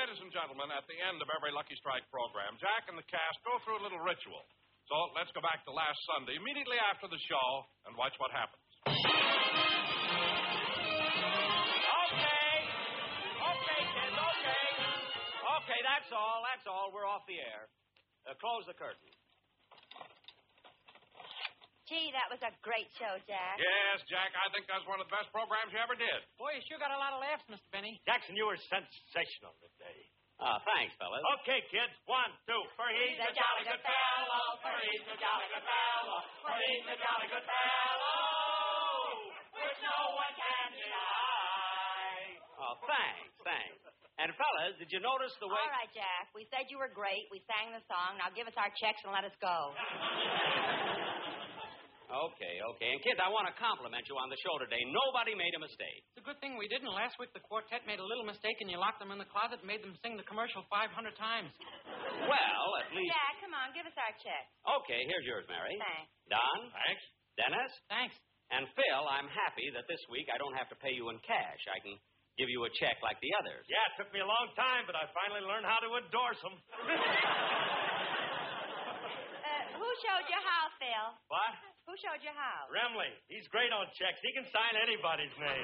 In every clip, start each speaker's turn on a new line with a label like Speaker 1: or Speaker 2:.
Speaker 1: Ladies and gentlemen, at the end of every Lucky Strike program, Jack and the cast go through a little ritual. So let's go back to last Sunday, immediately after the show, and watch what happens.
Speaker 2: Okay, kids, okay. Okay, that's all. We're off the air. Close the curtain.
Speaker 3: Gee, that was a great show, Jack.
Speaker 1: Yes, Jack, I think that's one of the best programs you ever did.
Speaker 4: Boy, you sure got a lot of laughs, Mr. Benny.
Speaker 5: Jackson, you were sensational today.
Speaker 2: Thanks, fellas.
Speaker 5: Okay, kids. 1, 2. For he's a jolly good fellow. For he's a jolly good fellow. For he's a jolly good fellow. Which no one can deny.
Speaker 2: Oh, thanks. And, fellas, did you notice the way...
Speaker 3: All right, Jack. We said you were great. We sang the song. Now give us our checks and let us go.
Speaker 2: Okay. And, kids, I want to compliment you on the show today. Nobody made a mistake.
Speaker 4: It's a good thing we didn't. Last week, the quartet made a little mistake, and you locked them in the closet and made them sing the commercial 500 times.
Speaker 2: Well, at least...
Speaker 3: Jack, come on. Give us our check.
Speaker 2: Okay, here's yours, Mary.
Speaker 3: Thanks.
Speaker 2: Don?
Speaker 1: Thanks.
Speaker 2: Dennis?
Speaker 4: Thanks.
Speaker 2: And, Phil, I'm happy that this week I don't have to pay you in cash. I can give you a check like the others.
Speaker 5: Yeah, it took me a long time, but I finally learned how to endorse them.
Speaker 3: Who showed you how, Phil?
Speaker 5: What?
Speaker 3: Who showed you how?
Speaker 5: Remley. He's great on checks. He can sign anybody's name.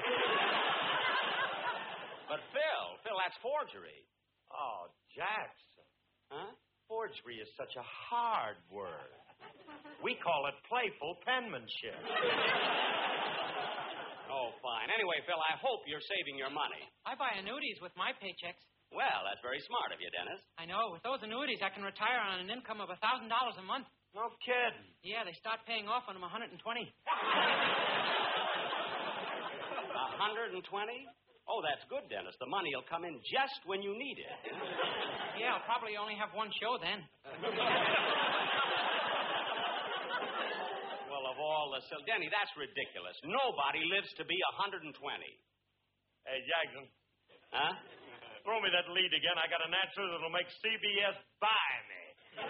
Speaker 2: But, Phil, that's forgery.
Speaker 5: Oh, Jackson.
Speaker 2: Huh?
Speaker 5: Forgery is such a hard word. We call it playful penmanship.
Speaker 2: Oh, fine. Anyway, Phil, I hope you're saving your money.
Speaker 4: I buy annuities with my paychecks.
Speaker 2: Well, that's very smart of you, Dennis.
Speaker 4: I know. With those annuities, I can retire on an income of $1,000 a month.
Speaker 5: No kidding.
Speaker 4: Yeah, they start paying off when I'm 120.
Speaker 2: 120? Oh, that's good, Dennis. The money will come in just when you need it.
Speaker 4: Yeah, I'll probably only have one show then.
Speaker 2: Well, of all the... Denny, that's ridiculous. Nobody lives to be 120.
Speaker 5: Hey, Jackson.
Speaker 2: Huh?
Speaker 5: Throw me that lead again. I got an answer that'll make CBS buy me.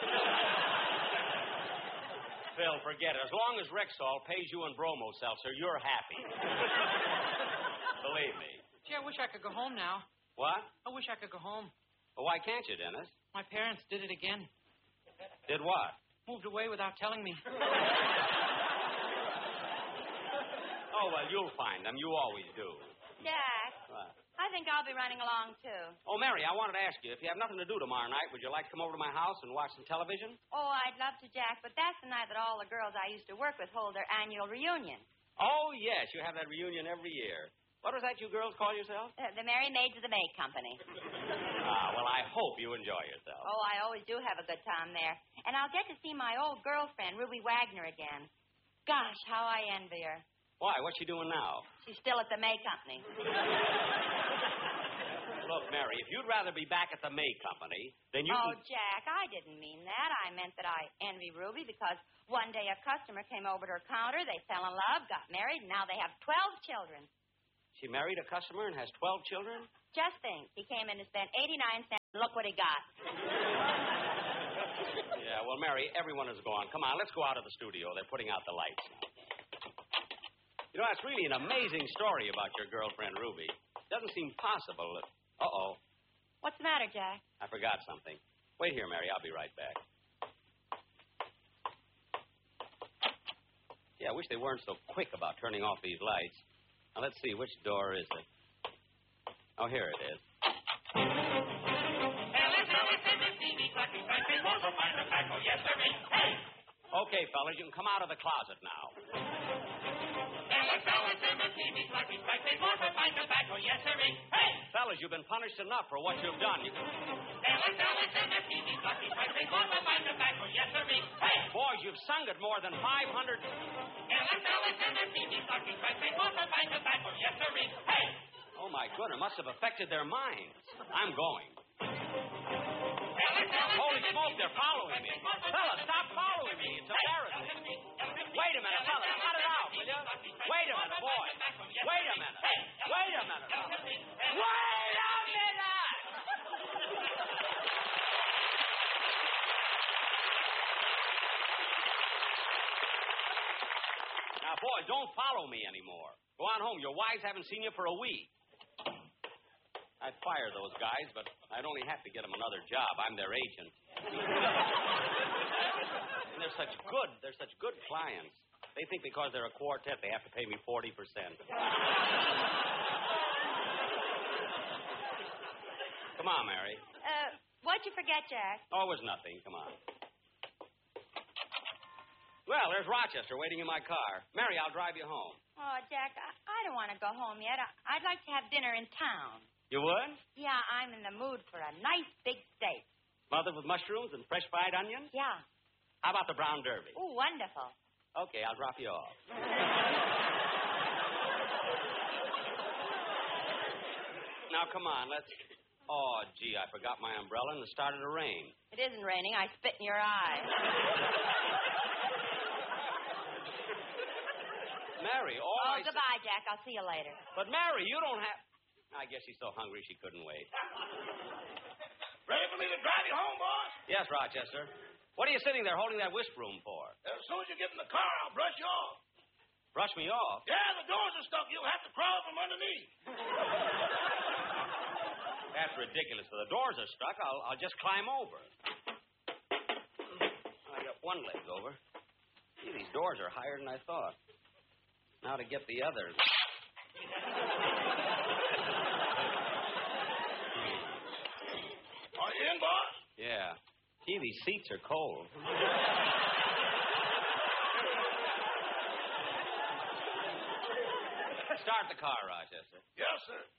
Speaker 2: Phil, forget it. As long as Rexall pays you in bromo seltzer, you're happy. Believe me.
Speaker 4: Gee, I wish I could go home now.
Speaker 2: What?
Speaker 4: I wish I could go home.
Speaker 2: Well, why can't you, Dennis?
Speaker 4: My parents did it again.
Speaker 2: Did what?
Speaker 4: Moved away without telling me.
Speaker 2: Oh, well, you'll find them. You always do.
Speaker 3: Jack.
Speaker 2: What?
Speaker 3: I think I'll be running along, too.
Speaker 2: Oh, Mary, I wanted to ask you, if you have nothing to do tomorrow night, would you like to come over to my house and watch some television?
Speaker 3: Oh, I'd love to, Jack, but that's the night that all the girls I used to work with hold their annual reunion.
Speaker 2: Oh, yes, you have that reunion every year. What was that you girls call yourself?
Speaker 3: The Merry Maids of the May Company.
Speaker 2: Well, I hope you enjoy yourself.
Speaker 3: Oh, I always do have a good time there. And I'll get to see my old girlfriend, Ruby Wagner, again. Gosh, how I envy her.
Speaker 2: Why? What's she doing now?
Speaker 3: She's still at the May Company.
Speaker 2: Look, Mary, if you'd rather be back at the May Company, then you
Speaker 3: Oh,
Speaker 2: can...
Speaker 3: Jack, I didn't mean that. I meant that I envy Ruby because one day a customer came over to her counter, they fell in love, got married, and now they have 12 children.
Speaker 2: She married a customer and has 12 children?
Speaker 3: Just think. He came in to spend 89 cents, and look what he got.
Speaker 2: Yeah, well, Mary, everyone is gone. Come on, let's go out of the studio. They're putting out the lights now. You know, that's really an amazing story about your girlfriend, Ruby. Doesn't seem possible that... Uh-oh.
Speaker 3: What's the matter, Jack?
Speaker 2: I forgot something. Wait here, Mary. I'll be right back. Yeah, I wish they weren't so quick about turning off these lights. Now, let's see. Which door is it? Oh, here it is. Okay, fellas, you can come out of the closet now. Fellas, you've been punished enough for what you've done. Boys, you've sung it more than 500... Oh, my goodness, it must have affected their minds. I'm going. Holy smoke, they're following me. Fellas, stop following me. It's embarrassing. Wait a minute, fellas. Cut it out, will you? Wait a minute, boys. Wait a minute. Wait a minute, fellas. Wait a minute! Now, boys, don't follow me anymore. Go on home. Your wives haven't seen you for a week. I'd fire those guys, but I'd only have to get them another job. I'm their agent. And they're such good clients. They think because they're a quartet, they have to pay me 40%. Come on, Mary.
Speaker 3: What'd you forget, Jack?
Speaker 2: Oh, it was nothing. Come on. Well, there's Rochester waiting in my car. Mary, I'll drive you home.
Speaker 3: Oh, Jack, I don't want to go home yet. I'd like to have dinner in town.
Speaker 2: You would?
Speaker 3: Yeah, I'm in the mood for a nice big steak.
Speaker 2: Smothered with mushrooms and fresh fried onions?
Speaker 3: Yeah.
Speaker 2: How about the brown derby?
Speaker 3: Oh, wonderful.
Speaker 2: Okay, I'll drop you off. Now, come on, let's... Oh, gee, I forgot my umbrella and it started to rain.
Speaker 3: It isn't raining. I spit in your eye.
Speaker 2: Mary,
Speaker 3: goodbye, Jack. I'll see you later.
Speaker 2: But, Mary, you don't have... I guess she's so hungry she couldn't wait.
Speaker 5: Ready for me to drive you home, boss?
Speaker 2: Yes, Rochester. What are you sitting there holding that wisp broom for?
Speaker 5: As soon as you get in the car, I'll brush you off.
Speaker 2: Brush me off?
Speaker 5: Yeah, the doors are stuck. You'll have to crawl from underneath.
Speaker 2: That's ridiculous. If the doors are stuck, I'll just climb over. I got one leg over. Gee, these doors are higher than I thought. Now to get the other.
Speaker 5: Are you in, boss?
Speaker 2: Yeah. Gee, these seats are cold. Start the car, Rochester.
Speaker 5: Yes, sir.